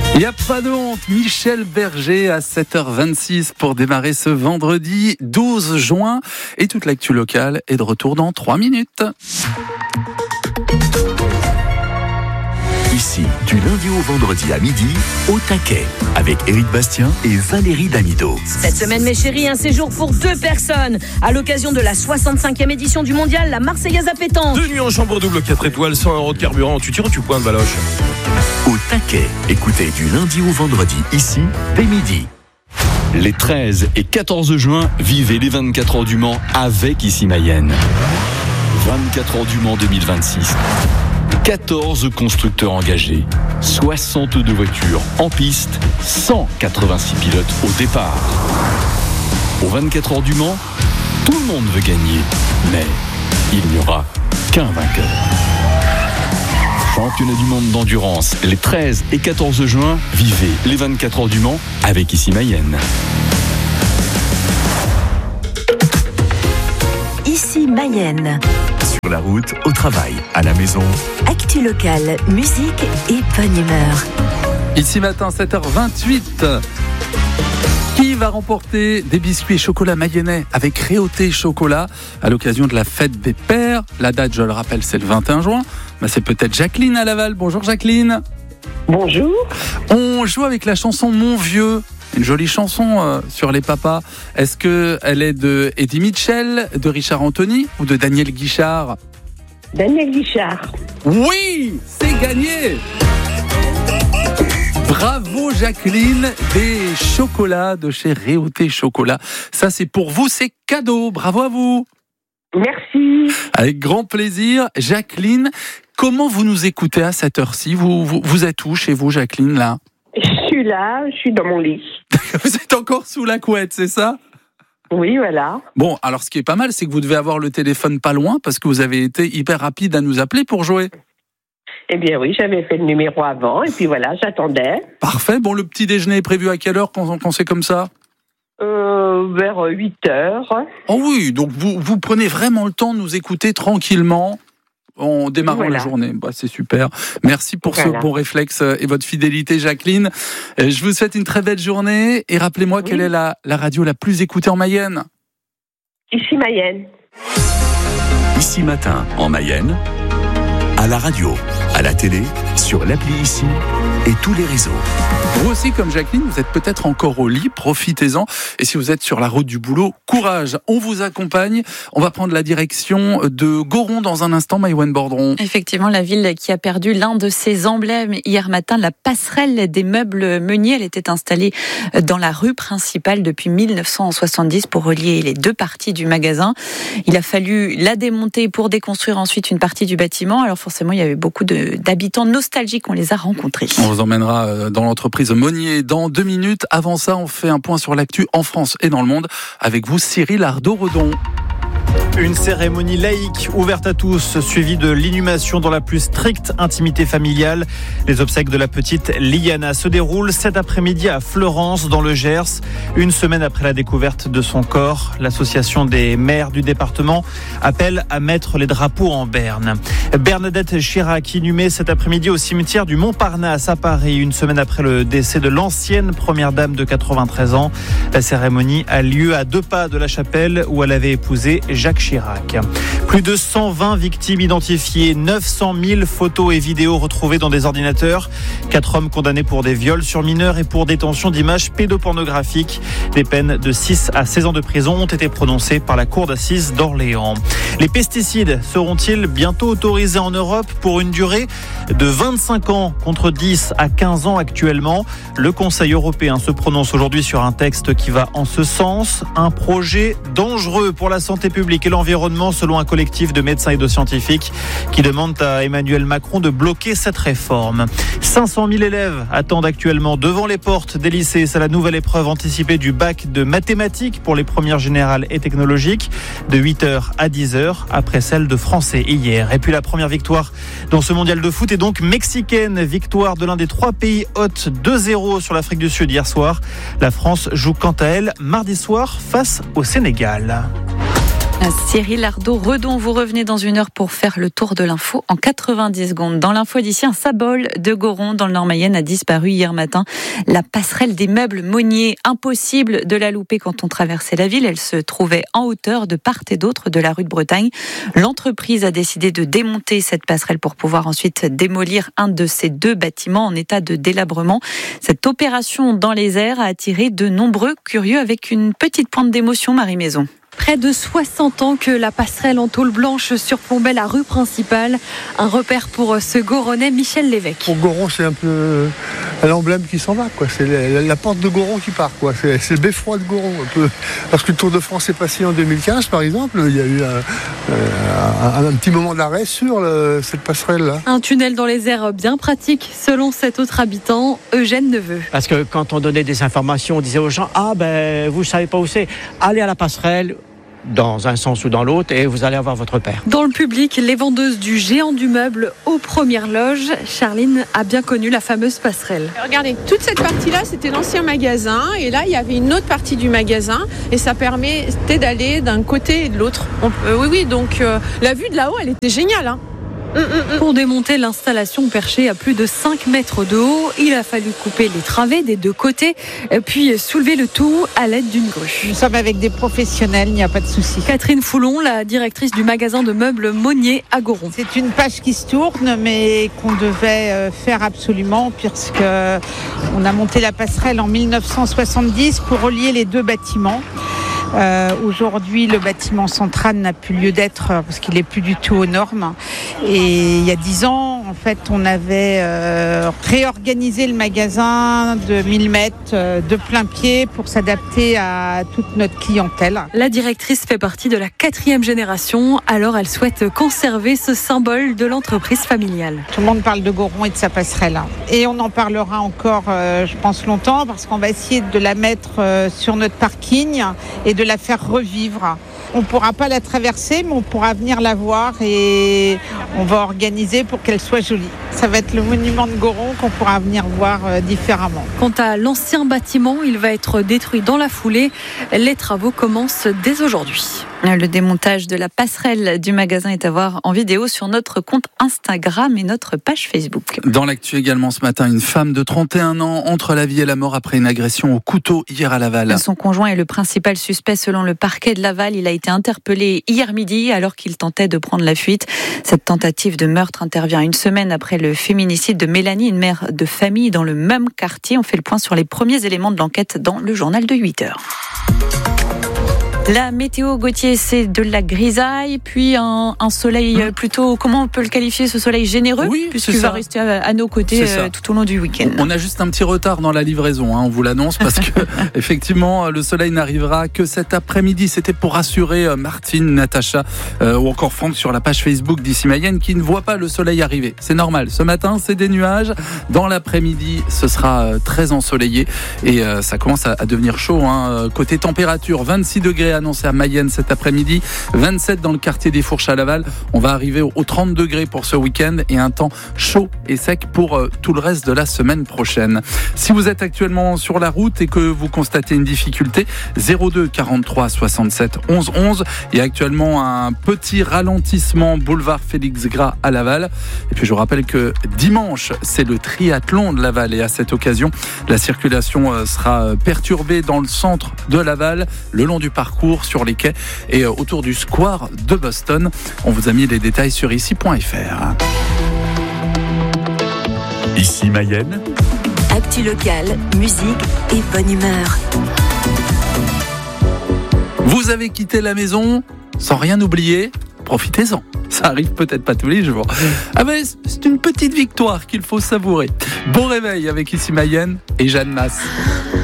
Il n'y a pas de honte, Michel Berger à 7h26 pour démarrer ce vendredi 12 juin. Et toute l'actu locale est de retour dans 3 minutes. Ici, du lundi au vendredi à midi, au taquet, avec Éric Bastien et Valérie Damido. Cette semaine, mes chéris, un séjour pour 2 personnes. À l'occasion de la 65e édition du mondial, la Marseillaise à pétanque. 2 nuits en chambre double 4 étoiles, 100 € de carburant. Tu tires ou tu pointes, Valoche? Au taquet, écoutez du lundi au vendredi, ici, dès midi. Les 13 et 14 juin, vivez les 24 heures du Mans avec Ici Mayenne. 24 heures du Mans 2026. 14 constructeurs engagés, 62 voitures en piste, 186 pilotes au départ. Aux 24 heures du Mans, tout le monde veut gagner, mais il n'y aura qu'un vainqueur. Championnat du monde d'endurance, les 13 et 14 juin, vivez les 24 heures du Mans avec Ici Mayenne. Ici Mayenne. Sur la route, au travail, à la maison. Actu locale, musique et bonne humeur. Ici matin, 7h28. Qui va remporter des biscuits et chocolat mayennais avec Réauté Chocolat à l'occasion de la fête des pères? La date, je le rappelle, c'est le 21 juin. C'est peut-être Jacqueline à Laval. Bonjour Jacqueline. Bonjour. On joue avec la chanson Mon Vieux. Une jolie chanson sur les papas. Est-ce qu'elle est de Eddie Mitchell, de Richard Anthony ou de Daniel Guichard? Daniel Guichard. Oui, c'est gagné. Bravo Jacqueline, des chocolats de chez Réauté Chocolat. Ça c'est pour vous, c'est cadeau. Bravo à vous. Merci. Avec grand plaisir. Jacqueline, comment vous nous écoutez à cette heure-ci? Vous êtes où chez vous Jacqueline là? Je suis dans mon lit. Vous êtes encore sous la couette, c'est ça? Oui, voilà. Bon, alors ce qui est pas mal, c'est que vous devez avoir le téléphone pas loin parce que vous avez été hyper rapide à nous appeler pour jouer. Eh bien oui, j'avais fait le numéro avant et puis voilà, j'attendais. Parfait. Bon, le petit déjeuner est prévu à quelle heure quand c'est comme ça? Vers 8h. Oh oui, donc vous prenez vraiment le temps de nous écouter tranquillement en démarrant la journée. C'est super. Merci pour ce bon réflexe et votre fidélité, Jacqueline. Je vous souhaite une très belle journée et rappelez-moi quelle est la radio la plus écoutée en Mayenne. Ici Mayenne. Ici matin, en Mayenne, à la radio, à la télé, sur l'appli Ici et tous les réseaux. Vous aussi, comme Jacqueline, vous êtes peut-être encore au lit, profitez-en. Et si vous êtes sur la route du boulot, courage, on vous accompagne. On va prendre la direction de Goron dans un instant, Maïwenn Bordron. Effectivement, la ville qui a perdu l'un de ses emblèmes hier matin, la passerelle des meubles meuniers. Elle était installée dans la rue principale depuis 1970 pour relier les deux parties du magasin. Il a fallu la démonter pour déconstruire ensuite une partie du bâtiment. Alors forcément, il y avait beaucoup d'habitants nostalgiques, on les a rencontrés. On vous emmènera dans l'entreprise Monnier dans 2 minutes. Avant ça, on fait un point sur l'actu en France et dans le monde avec vous, Cyril Ardo-Redon. Une cérémonie laïque ouverte à tous, suivie de l'inhumation dans la plus stricte intimité familiale. Les obsèques de la petite Liana se déroulent cet après-midi à Fleurance, dans le Gers. Une semaine après la découverte de son corps, l'association des maires du département appelle à mettre les drapeaux en berne. Bernadette Chirac, inhumée cet après-midi au cimetière du Montparnasse à Paris, une semaine après le décès de l'ancienne première dame de 93 ans. La cérémonie a lieu à 2 pas de la chapelle où elle avait épousé Jacques Chirac. Plus de 120 victimes identifiées, 900 000 photos et vidéos retrouvées dans des ordinateurs, 4 hommes condamnés pour des viols sur mineurs et pour détention d'images pédopornographiques. Des peines de 6 à 16 ans de prison ont été prononcées par la cour d'assises d'Orléans. Les pesticides seront-ils bientôt autorisés en Europe pour une durée de 25 ans contre 10 à 15 ans actuellement? Le Conseil européen se prononce aujourd'hui sur un texte qui va en ce sens. Un projet dangereux pour la santé publique et l'environnement, selon un collectif de médecins et de scientifiques qui demandent à Emmanuel Macron de bloquer cette réforme. 500 000 élèves attendent actuellement devant les portes des lycées. C'est la nouvelle épreuve anticipée du bac de mathématiques pour les premières générales et technologiques, de 8h à 10h, après celle de français hier. Et puis la première victoire dans ce mondial de foot est donc mexicaine. Victoire de l'un des 3 pays hôtes, 2-0 sur l'Afrique du Sud hier soir. La France joue quant à elle mardi soir face au Sénégal. Cyril Ardo-Redon, vous revenez dans une heure pour faire le tour de l'info en 90 secondes. Dans l'info d'ici, un sabol de Goron dans le Nord-Mayenne a disparu hier matin. La passerelle des meubles Monnier, impossible de la louper quand on traversait la ville. Elle se trouvait en hauteur de part et d'autre de la rue de Bretagne. L'entreprise a décidé de démonter cette passerelle pour pouvoir ensuite démolir un de ces 2 bâtiments en état de délabrement. Cette opération dans les airs a attiré de nombreux curieux avec une petite pointe d'émotion, Marie Maison. Près de 60 ans que la passerelle en tôle blanche surplombait la rue principale. Un repère pour ce Goronnais, Michel Lévesque. Pour Goron, c'est un peu l'emblème qui s'en va, quoi. C'est la porte de Goron qui part, quoi. C'est le beffroi de Goron, un peu. Parce que le Tour de France est passé en 2015, par exemple. Il y a eu un petit moment d'arrêt sur cette passerelle-là. Un tunnel dans les airs bien pratique, selon cet autre habitant, Eugène Neveu. Parce que quand on donnait des informations, on disait aux gens, vous savez pas où c'est, allez à la passerelle, dans un sens ou dans l'autre, et vous allez avoir votre repère. Dans le public, les vendeuses du géant du meuble aux premières loges. Charline a bien connu la fameuse passerelle. Regardez, toute cette partie-là, c'était l'ancien magasin, et là, il y avait une autre partie du magasin, et ça permettait d'aller d'un côté et de l'autre. Donc la vue de là-haut, elle était géniale, hein. Pour démonter l'installation perchée à plus de 5 mètres de haut, il a fallu couper les travées des 2 côtés, puis soulever le tout à l'aide d'une grue. Nous sommes avec des professionnels, il n'y a pas de souci. Catherine Foulon, la directrice du magasin de meubles Monnier à Goron. C'est une page qui se tourne, mais qu'on devait faire absolument, puisque on a monté la passerelle en 1970 pour relier les 2 bâtiments. Aujourd'hui, le bâtiment central n'a plus lieu d'être parce qu'il n'est plus du tout aux normes. Et il y a 10 ans, en fait, on avait réorganisé le magasin de 1000 mètres de plein pied pour s'adapter à toute notre clientèle. La directrice fait partie de la 4e génération, alors elle souhaite conserver ce symbole de l'entreprise familiale. Tout le monde parle de Goron et de sa passerelle. Et on en parlera encore, je pense, longtemps, parce qu'on va essayer de la mettre sur notre parking et de la faire revivre. On ne pourra pas la traverser, mais on pourra venir la voir et on va organiser pour qu'elle soit jolie. Ça va être le monument de Goron qu'on pourra venir voir différemment. Quant à l'ancien bâtiment, il va être détruit dans la foulée. Les travaux commencent dès aujourd'hui. Le démontage de la passerelle du magasin est à voir en vidéo sur notre compte Instagram et notre page Facebook. Dans l'actu également ce matin, une femme de 31 ans entre la vie et la mort après une agression au couteau hier à Laval. Son conjoint est le principal suspect selon le parquet de Laval. Il a été interpellé hier midi alors qu'il tentait de prendre la fuite. Cette tentative de meurtre intervient une semaine après le féminicide de Mélanie, une mère de famille dans le même quartier. On fait le point sur les premiers éléments de l'enquête dans le journal de 8h. La météo, Gauthier, c'est de la grisaille, puis un soleil plutôt, comment on peut le qualifier, ce soleil généreux, puisqu'il va rester à nos côtés tout au long du week-end. On a juste un petit retard dans la livraison, on vous l'annonce, parce que effectivement, le soleil n'arrivera que cet après-midi. C'était pour rassurer Martine, Natacha ou encore Franck sur la page Facebook d'Ici Mayenne qui ne voit pas le soleil arriver. C'est normal. Ce matin, c'est des nuages. Dans l'après-midi, ce sera très ensoleillé et ça commence à devenir chaud. Côté température, 26 degrés annoncé à Mayenne cet après-midi, 27 dans le quartier des Fourches à Laval. On va arriver aux 30 degrés pour ce week-end et un temps chaud et sec pour tout le reste de la semaine prochaine. Si vous êtes actuellement sur la route et que vous constatez une difficulté, 02 43 67 11 11. Il y a actuellement un petit ralentissement boulevard Félix Gras à Laval. Et puis je vous rappelle que dimanche, c'est le triathlon de Laval et à cette occasion, la circulation sera perturbée dans le centre de Laval, le long du parcours, sur les quais et autour du square de Boston. On vous a mis les détails sur ici.fr. Ici Mayenne. Actu locale, musique et bonne humeur. Vous avez quitté la maison sans rien oublier, profitez-en. Ça arrive peut-être pas tous les jours. C'est une petite victoire qu'il faut savourer. Bon réveil avec Ici Mayenne et Jeanne Masse.